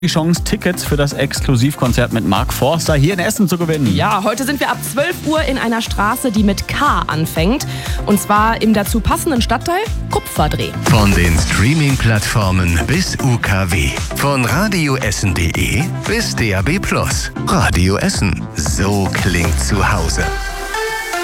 Die Chance, Tickets für das Exklusivkonzert mit Mark Forster hier in Essen zu gewinnen. Ja, heute sind wir ab 12 Uhr in einer Straße, die mit K anfängt. Und zwar im dazu passenden Stadtteil Kupferdreh. Von den Streaming-Plattformen bis UKW. Von radioessen.de bis DAB+. Radio Essen. So klingt zu Hause.